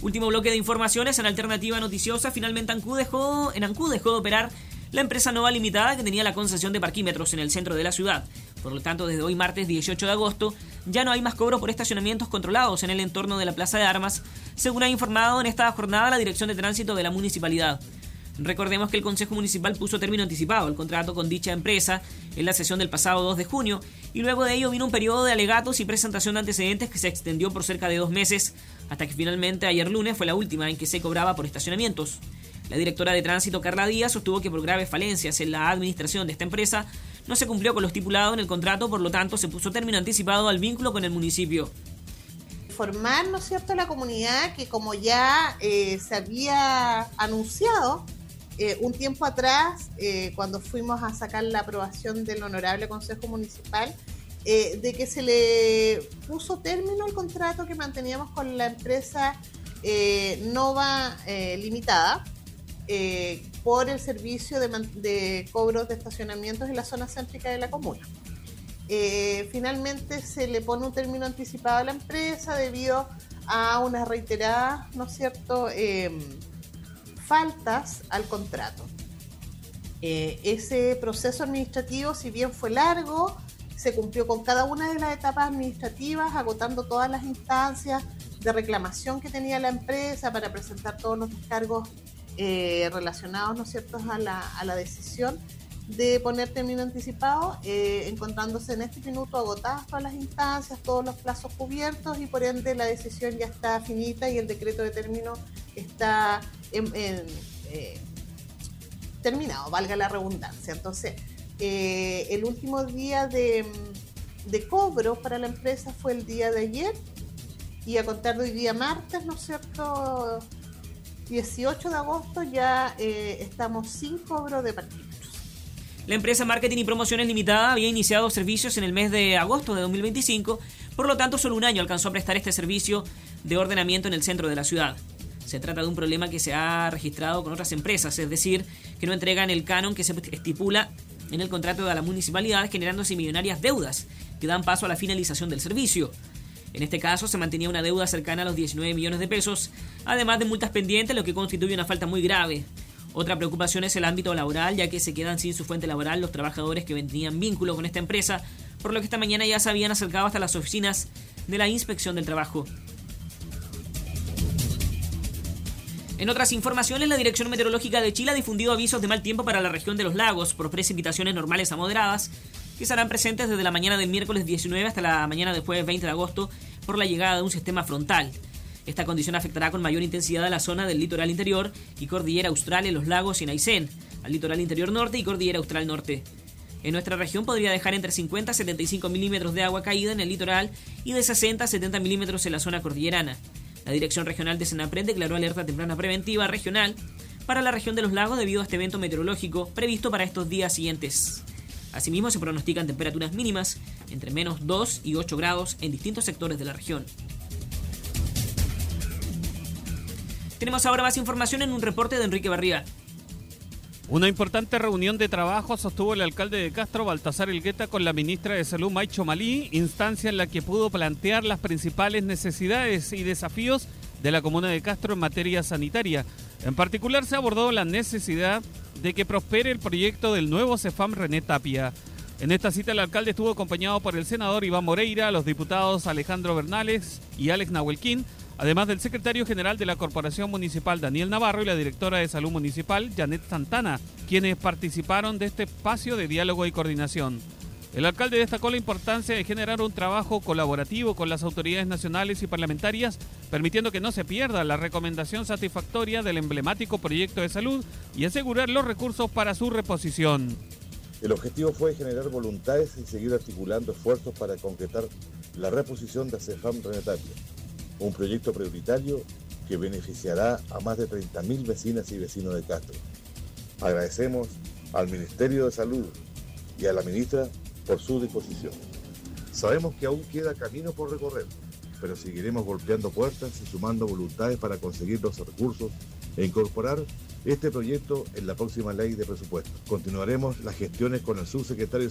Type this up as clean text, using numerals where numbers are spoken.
Último bloque de informaciones en Alternativa Noticiosa. Finalmente Ancú dejó de operar la empresa Nova Limitada, que tenía la concesión de parquímetros en el centro de la ciudad. Por lo tanto, desde hoy martes 18 de agosto ya no hay más cobro por estacionamientos controlados en el entorno de la Plaza de Armas, según ha informado en esta jornada la Dirección de Tránsito de la Municipalidad. Recordemos que el Consejo Municipal puso término anticipado al contrato con dicha empresa en la sesión del pasado 2 de junio y luego de ello vino un periodo de alegatos y presentación de antecedentes que se extendió por cerca de 2 meses, hasta que finalmente ayer lunes fue la última en que se cobraba por estacionamientos. La directora de Tránsito, Carla Díaz, sostuvo que por graves falencias en la administración de esta empresa no se cumplió con lo estipulado en el contrato, por lo tanto se puso término anticipado al vínculo con el municipio. Informar, ¿no es cierto?, a la comunidad que, como ya se había anunciado un tiempo atrás, cuando fuimos a sacar la aprobación del Honorable Consejo Municipal, de que se le puso término al contrato que manteníamos con la empresa Nova Limitada, por el servicio de cobros de estacionamientos en la zona céntrica de la comuna. Finalmente se le pone un término anticipado a la empresa debido a unas reiteradas, ¿no es cierto?, faltas al contrato. Ese proceso administrativo, si bien fue largo, se cumplió con cada una de las etapas administrativas, agotando todas las instancias de reclamación que tenía la empresa para presentar todos los descargos relacionados, ¿no es cierto?, a la decisión de poner término anticipado, encontrándose en este minuto agotadas todas las instancias, todos los plazos cubiertos, y por ende la decisión ya está finita y el decreto de término está terminado, valga la redundancia. Entonces, el último día de cobro para la empresa fue el día de ayer, y a contar de hoy día martes, ¿no es cierto?, 18 de agosto, ya estamos sin cobro de parquímetros. La empresa Marketing y Promociones Limitada había iniciado servicios en el mes de agosto de 2025, por lo tanto solo un año alcanzó a prestar este servicio de ordenamiento en el centro de la ciudad. Se trata de un problema que se ha registrado con otras empresas, es decir, que no entregan el canon que se estipula en el contrato de la municipalidad, generándose millonarias deudas que dan paso a la finalización del servicio. En este caso se mantenía una deuda cercana a los 19 millones de pesos, además de multas pendientes, lo que constituye una falta muy grave. Otra preocupación es el ámbito laboral, ya que se quedan sin su fuente laboral los trabajadores que tenían vínculo con esta empresa, por lo que esta mañana ya se habían acercado hasta las oficinas de la Inspección del Trabajo. En otras informaciones, la Dirección Meteorológica de Chile ha difundido avisos de mal tiempo para la región de los lagos por precipitaciones normales a moderadas, que estarán presentes desde la mañana del miércoles 19 hasta la mañana del jueves 20 de agosto por la llegada de un sistema frontal. Esta condición afectará con mayor intensidad a la zona del litoral interior y cordillera austral en los lagos y en Aysén, al litoral interior norte y cordillera austral norte. En nuestra región podría dejar entre 50 a 75 milímetros de agua caída en el litoral y de 60 a 70 milímetros en la zona cordillerana. La Dirección Regional de Senapred declaró alerta temprana preventiva regional para la región de los lagos debido a este evento meteorológico previsto para estos días siguientes. Asimismo, se pronostican temperaturas mínimas entre menos 2 y 8 grados en distintos sectores de la región. Tenemos ahora más información en un reporte de Enrique Barriga. Una importante reunión de trabajo sostuvo el alcalde de Castro, Baltasar Elgueta, con la ministra de Salud, Maicho Malí, instancia en la que pudo plantear las principales necesidades y desafíos de la comuna de Castro en materia sanitaria. En particular, se abordó la necesidad de que prospere el proyecto del nuevo CEFAM René Tapia. En esta cita, el alcalde estuvo acompañado por el senador Iván Moreira, los diputados Alejandro Bernales y Alex Nahuelquín, además del secretario general de la Corporación Municipal, Daniel Navarro, y la directora de Salud Municipal, Janet Santana, quienes participaron de este espacio de diálogo y coordinación. El alcalde destacó la importancia de generar un trabajo colaborativo con las autoridades nacionales y parlamentarias, permitiendo que no se pierda la recomendación satisfactoria del emblemático proyecto de salud y asegurar los recursos para su reposición. El objetivo fue generar voluntades y seguir articulando esfuerzos para concretar la reposición de CEFAM René Tapia, un proyecto prioritario que beneficiará a más de 30.000 vecinas y vecinos de Castro. Agradecemos al Ministerio de Salud y a la ministra por su disposición. Sabemos que aún queda camino por recorrer, pero seguiremos golpeando puertas y sumando voluntades para conseguir los recursos e incorporar este proyecto en la próxima ley de presupuesto. Continuaremos las gestiones con el subsecretario